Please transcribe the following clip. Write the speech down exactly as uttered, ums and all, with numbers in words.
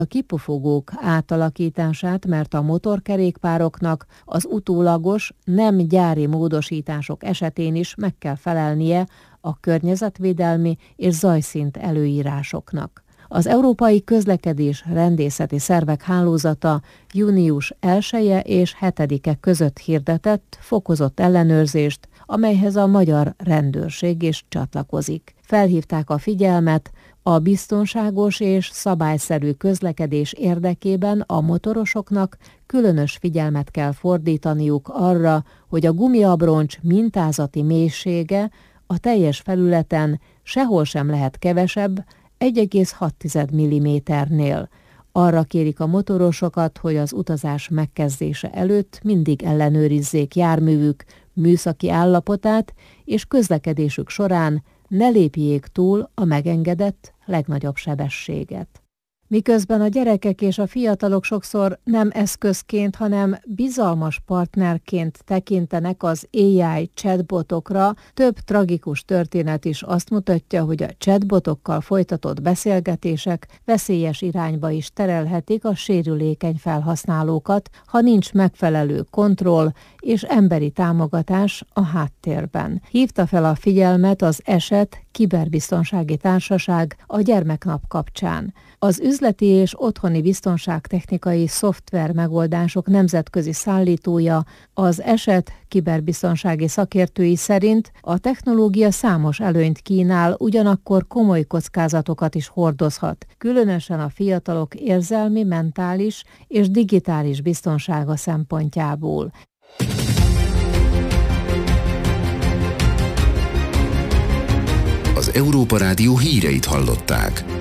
a kipufogók átalakítását, mert a motorkerékpároknak az utólagos, nem gyári módosítások esetén is meg kell felelnie a környezetvédelmi és zajszint előírásoknak. Az Európai Közlekedés Rendészeti Szervek Hálózata június elseje és hetedike között hirdetett fokozott ellenőrzést, amelyhez a magyar rendőrség is csatlakozik. Felhívták a figyelmet, a biztonságos és szabályszerű közlekedés érdekében a motorosoknak különös figyelmet kell fordítaniuk arra, hogy a gumiabroncs mintázati mélysége a teljes felületen sehol sem lehet kevesebb, egy egész hat milliméternél. Arra kérik a motorosokat, hogy az utazás megkezdése előtt mindig ellenőrizzék járművük műszaki állapotát, és közlekedésük során ne lépjék túl a megengedett legnagyobb sebességet. Miközben a gyerekek és a fiatalok sokszor nem eszközként, hanem bizalmas partnerként tekintenek az á i chatbotokra, több tragikus történet is azt mutatja, hogy a chatbotokkal folytatott beszélgetések veszélyes irányba is terelhetik a sérülékeny felhasználókat, ha nincs megfelelő kontroll és emberi támogatás a háttérben. Hívta fel a figyelmet az ESET Kiberbiztonsági Társaság a Gyermeknap kapcsán. Az üzleti és otthoni biztonságtechnikai szoftver megoldások nemzetközi szállítója, az ESET kiberbiztonsági szakértői szerint a technológia számos előnyt kínál, ugyanakkor komoly kockázatokat is hordozhat, különösen a fiatalok érzelmi, mentális és digitális biztonsága szempontjából. Az Európa Rádió híreit hallották.